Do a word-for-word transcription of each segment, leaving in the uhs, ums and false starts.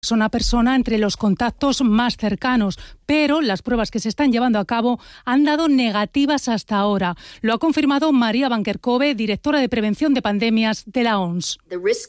persona a persona entre los contactos más cercanos, pero las pruebas que se están llevando a cabo han dado negativas hasta ahora. Lo ha confirmado María Van Kerkhove, directora de Prevención de Pandemias de la O M S.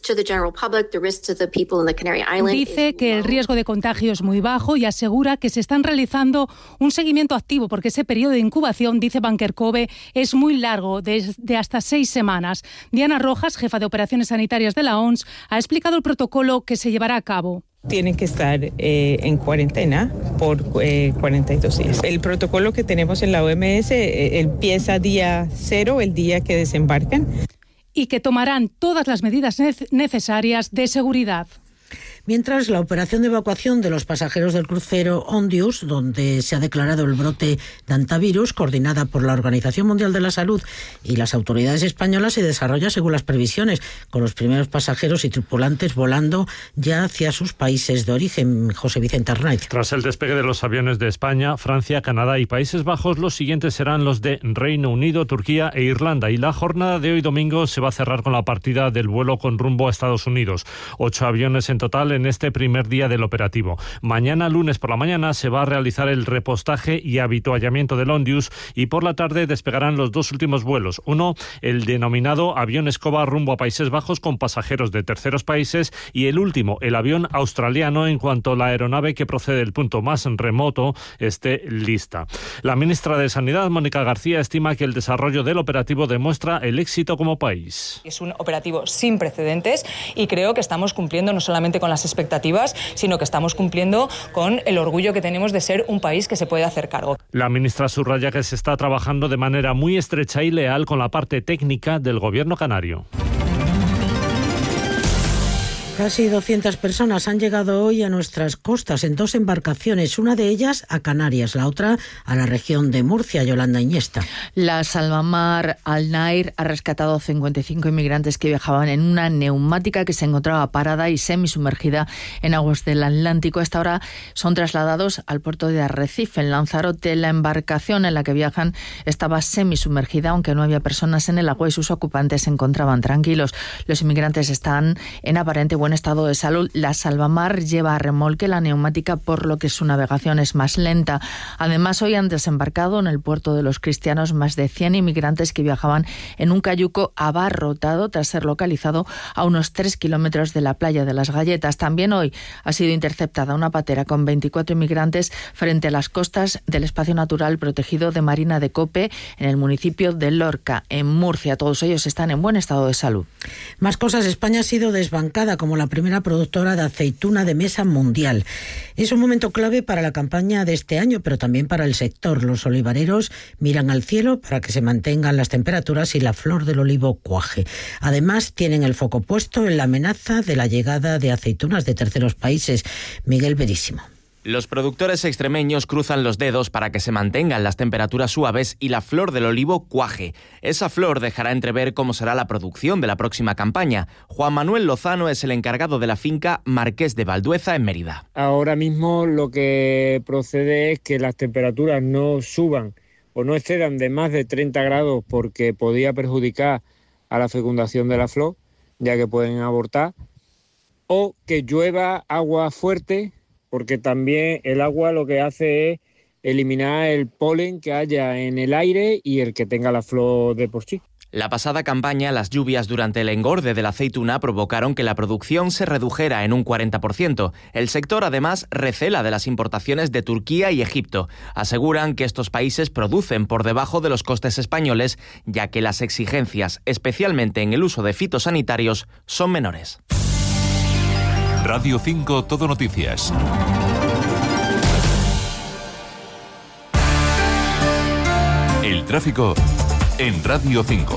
Dice que el riesgo de contagio es muy bajo y asegura que se están realizando un seguimiento activo porque ese periodo de incubación, dice Van Kerkhove, es muy largo, de, de hasta seis semanas. Diana Rojas, jefa de Operaciones Sanitarias de la O M S, ha explicado el protocolo que se llevará a cabo. Tienen que estar eh, en cuarentena por eh, cuarenta y dos días. El protocolo que tenemos en la O M S eh, empieza día cero, el día que desembarcan. Y que tomarán todas las medidas necesarias de seguridad. Mientras, la operación de evacuación de los pasajeros del crucero Ondius, donde se ha declarado el brote de hantavirus, coordinada por la Organización Mundial de la Salud y las autoridades españolas, se desarrolla según las previsiones, con los primeros pasajeros y tripulantes volando ya hacia sus países de origen. José Vicente Arnaiz. Tras el despegue de los aviones de España, Francia, Canadá y Países Bajos, los siguientes serán los de Reino Unido, Turquía e Irlanda. Y la jornada de hoy domingo se va a cerrar con la partida del vuelo con rumbo a Estados Unidos. Ocho aviones en total en este primer día del operativo. Mañana, lunes por la mañana, se va a realizar el repostaje y habituallamiento del Ondius y por la tarde despegarán los dos últimos vuelos. Uno, el denominado avión escoba rumbo a Países Bajos con pasajeros de terceros países, y el último, el avión australiano, en cuanto la aeronave que procede del punto más remoto esté lista. La ministra de Sanidad, Mónica García, estima que el desarrollo del operativo demuestra el éxito como país. Es un operativo sin precedentes y creo que estamos cumpliendo no solamente con las expectativas, sino que estamos cumpliendo con el orgullo que tenemos de ser un país que se puede hacer cargo. La ministra subraya que se está trabajando de manera muy estrecha y leal con la parte técnica del gobierno canario. Casi doscientas personas han llegado hoy a nuestras costas en dos embarcaciones, una de ellas a Canarias, la otra a la región de Murcia. Yolanda Iniesta. La Salvamar Al Nair ha rescatado cincuenta y cinco inmigrantes que viajaban en una neumática que se encontraba parada y semisumergida en aguas del Atlántico. A esta hora son trasladados al puerto de Arrecife, en Lanzarote. La embarcación en la que viajan estaba semisumergida, aunque no había personas en el agua y sus ocupantes se encontraban tranquilos. Los inmigrantes están en aparente buen estado de salud. La Salvamar lleva a remolque la neumática, por lo que su navegación es más lenta. Además, hoy han desembarcado en el puerto de Los Cristianos más de cien inmigrantes que viajaban en un cayuco abarrotado tras ser localizado a unos tres kilómetros de la playa de las Galletas. También hoy ha sido interceptada una patera con veinticuatro inmigrantes frente a las costas del espacio natural protegido de Marina de Cope, en el municipio de Lorca, en Murcia. Todos ellos están en buen estado de salud. Más cosas. España ha sido desbancada como la primera productora de aceituna de mesa mundial. Es un momento clave para la campaña de este año, pero también para el sector. Los olivareros miran al cielo para que se mantengan las temperaturas y la flor del olivo cuaje. Además, tienen el foco puesto en la amenaza de la llegada de aceitunas de terceros países. Miguel Verísimo. Los productores extremeños cruzan los dedos para que se mantengan las temperaturas suaves y la flor del olivo cuaje. Esa flor dejará entrever cómo será la producción de la próxima campaña. Juan Manuel Lozano es el encargado de la finca Marqués de Valdueza, en Mérida. Ahora mismo lo que procede es que las temperaturas no suban o no excedan de más de treinta grados, porque podría perjudicar a la fecundación de la flor, ya que pueden abortar, o que llueva agua fuerte, porque también el agua lo que hace es eliminar el polen que haya en el aire y el que tenga la flor de por sí. La pasada campaña, las lluvias durante el engorde de la aceituna provocaron que la producción se redujera en un cuarenta por ciento. El sector, además, recela de las importaciones de Turquía y Egipto. Aseguran que estos países producen por debajo de los costes españoles, ya que las exigencias, especialmente en el uso de fitosanitarios, son menores. Radio cinco Todo Noticias. El tráfico en Radio cinco.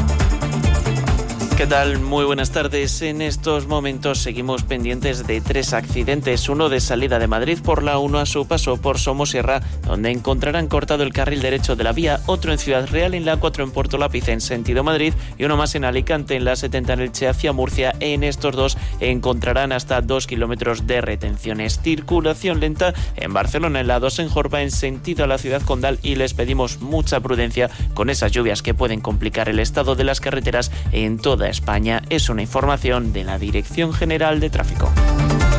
¿Qué tal? Muy buenas tardes. En estos momentos seguimos pendientes de tres accidentes. Uno de salida de Madrid por la uno a su paso por Somosierra, donde encontrarán cortado el carril derecho de la vía. Otro en Ciudad Real, en la cuatro en Puerto Lápiz en sentido Madrid. Y uno más en Alicante, en la setenta en Elche hacia Murcia. En estos dos encontrarán hasta dos kilómetros de retenciones. Circulación lenta en Barcelona, en la dos en Jorba en sentido a la ciudad condal. Y les pedimos mucha prudencia con esas lluvias que pueden complicar el estado de las carreteras en toda España. Es una información de la Dirección General de Tráfico.